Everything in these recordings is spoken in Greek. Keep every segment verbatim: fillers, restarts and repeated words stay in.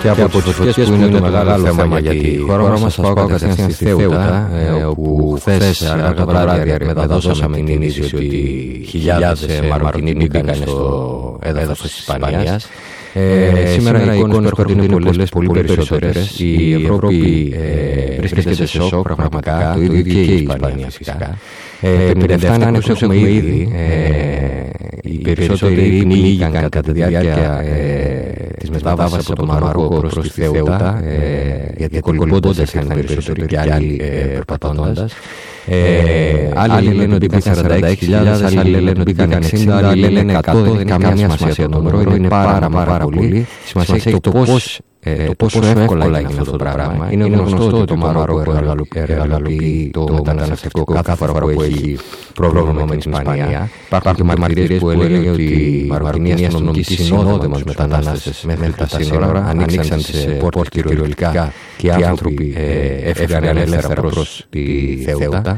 Και από τις φωτιές που είναι το μεγάλο θέμα για τη χώρα μας, θα πάω κατευθείαν στη Θέουτα, όπου χθες αργά το βράδυ μεταδώσαμε την είδηση ότι χιλιάδες Μαροκινοί μπήκαν στο έδαφος της Ισπανίας. Ε, σήμερα οι εικόνες που έρχονται είναι πολλές, πολύ περισσότερες. Η Ευρώπη ε, βρίσκεται σε σοκ πραγματικά, το ίδιο και η Ισπανία φυσικά. Ε, πενήντα επτά άνεκους έχουμε ήδη. Ε, οι περισσότεροι πνίγηκαν κατά τη διάρκεια ε, της μετάβασης από το Μαρόκο προς τη Θέουτα, ε, γιατί κολυμπώντας είχαν οι περισσότεροι και άλλοι ε, περπατώντας. Ε, άλλοι λένε ότι μπήκαν σαράντα έξι χιλιάδες, άλλοι λένε ότι μπήκαν εξήντα, άλλοι λένε εκατό, δεν έχει καμία σημασία το νούμερο, είναι πάρα πάρα πολύ. Σημασία έχει το πώς Ε, το πόσο εύκολα έγινε αυτό το πράγμα. Είναι γνωστό ότι το Μαρόκο εργαλοποιεί το μεταναστευτικό κάθε φορά που έχει πρόβλημα με την Ισπανία. Υπάρχουν και μαρτυρίες που έλεγε ότι οι Μαροκινοί αστυνομικοί συνόδευαν μετανάστες μέχρι τα σύνορα, ανοίξαν τις πόρτες κυριολεκτικά και οι άνθρωποι έφυγαν ελεύθερα προς τη Θέουτα.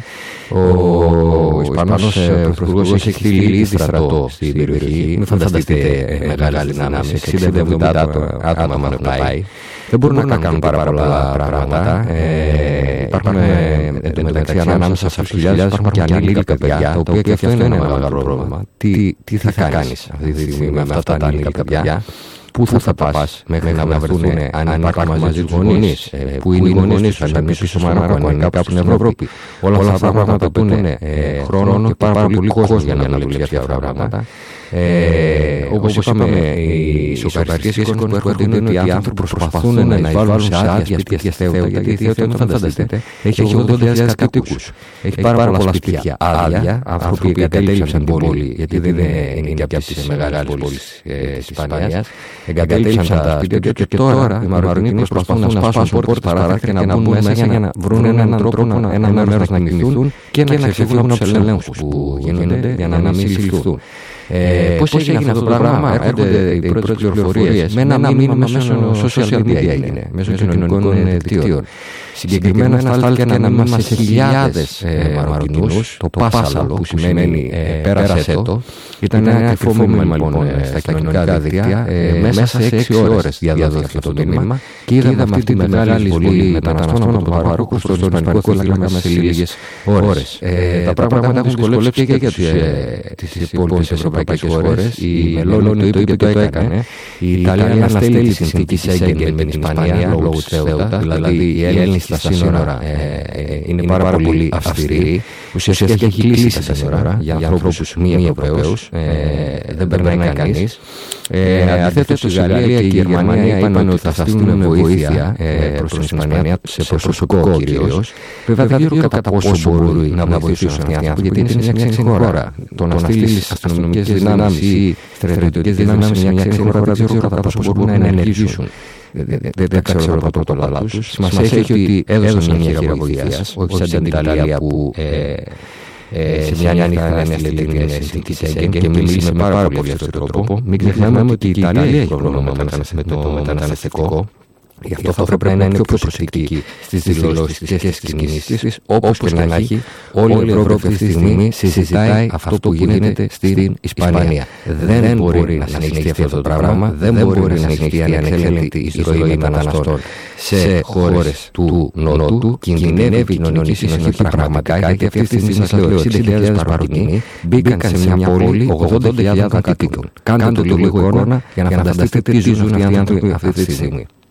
Ο Ισπανός Πρωθυπουργός έχει στείλει ήδη στρατό στην περιοχή. Μην φανταστείτε μεγάλες δυνάμεις, εξήντα με εβδομήντα άτομα μόνο πάει. Δεν μπορούν να κάνουν πάρα πολλά πράγματα. Υπάρχουν εντωμεταξύ ανάμεσα σε αυτούς χιλιάδες υπάρχουν και ανήλικα παιδιά, τα οποία και αυτό είναι ένα μεγάλο πρόβλημα. Τι θα κάνεις αυτή τη στιγμή με αυτά τα ανήλικα παιδιά? Πού θα, θα πας μέχρι να βρεθούν, αν υπάρχουν μαζί τους γονείς, πού είναι οι γονείς τους, αν είναι πίσω στο Μαρόκο, αν είναι κάπου στην Ευρώπη. Όλα αυτά τα πράγματα παίρνουν χρόνο και πάρα πολύ κόσμο για να δουλεύει αυτά τα πράγματα. Ε, όπως είπαμε, οι σοκαριστικές εικόνες που έρχονται είναι ότι οι άνθρωποι προσπαθούν να εισβάλλουν σε άδεια σπίτια στη Θέουτα, γιατί η Θέουτα, μην φανταστείτε, έχει ογδόντα χιλιάδες κατοίκους. Έχει πάρα πολλά σπίτια άδεια, άνθρωποι που εγκατέλειψαν την πόλη, γιατί δεν είναι και από τις μεγάλες πόλεις της Ισπανίας. Εγκατέλειψαν τα σπίτια τους και τώρα οι Μαροκινοί προσπαθούν να σπάσουν πόρτες παράθυρα και να μπουν μέσα για να βρουν έναν τρόπο, ένα μέρος να κοιμηθούν και να ξεφύγουν από τους ελέγχους που γίνονται για να μην συλληφθούν. Ε, Πώς έγινε αυτό το πράγμα? Έρχονται οι πρώτες πληροφορίες με ένα μήνυμα μέσω social media, έγινε, μέσω κοινωνικών δικτύων. Συγκεκριμένα στάλθηκε ένα μήνυμα σε χιλιάδες Μαροκινούς, το Πάσαλο, που σημαίνει πέρασε το. Ήταν ένα κρυφό μήνυμα λοιπόν στα κοινωνικά δίκτυα. Μέσα σε έξι ώρες διαδόθηκε αυτό το μήνυμα και είδαμε αυτή τη μεγάλη εισβολή μεταναστών από το Μαρόκο στον Ισπανικό θάλαμο μέσα σε λίγες ώρες. Τα πράγματα έχουν δυσκολέψει και για τις υπόλοιπες ευρωπαϊκές χώρες. Η Μελώνη το είπε και το έκανε. Η Ιταλία αναστέλει τη συνθήκη Σέγγεν με την Ισπανία λόγω της Θέουτα, δηλαδή η Έλληνη στα σύνορα είναι πάρα πολύ αυστηρή. Ουσιαστικά έχει κλείσει τα σύνορα για ανθρώπους μη Ευρωπαίους, δεν περνάει κανείς. Αντίθετα, η Γαλλία και η Γερμανία είπαν ότι θα στείλουν βοήθεια προς την Ισπανία, σε προσωπικό κυρίως. Βέβαια δεν ξέρω κατά πόσο μπορεί να βοηθήσουν αυτοί οι άνθρωποι, γιατί είναι σε μια ξένη χώρα. Το να στείλεις αστυνομικές δυνάμεις ή στρατιωτικές δυνάμεις σε μια ξένη χώρα δεν ξέρω κατά πόσο μπορούν να ενεργήσουν. Δεν ξέρω το πρωτόκολλα τους. Σημασία έχει ότι έδωσαν μια χείρα βοήθειας, όχι σαν την Ιταλία που σε μια νύχτα έστειλε την συνθήκη Σέγγεν και μίλησε με πάρα πολύ αυστηρό τρόπο. Μην ξεχνάμε ότι η Ιταλία έχει πρόβλημα με το μεταναστευτικό. Γι' αυτό θα έπρεπε να είναι πιο προσεκτική στις δηλώσεις της και στις κινήσεις της. Όπως και να έχει, όλη η Ευρώπη αυτή τη στιγμή συζητάει αυτό που γίνεται στην Ισπανία. Δεν μπορεί να συνεχιστεί αυτό το πράγμα, δεν μπορεί να συνεχιστεί ανεξέλεγκτη εισρωή μεταναστών σε χώρες του Νότου. Κινδυνεύει η κοινωνική συνοχή πραγματικά, γιατί αυτή τη στιγμή σας λέω εξήντα χιλιάδες Μαροκινοί μπήκαν σε μια πόλη ογδόντα χιλιάδες κατοίκων. Κάντε το λίγο εικόνα για να φανταστείτε τι ζουν αυτοί οι άνθρωποι αυτή τη στιγμή.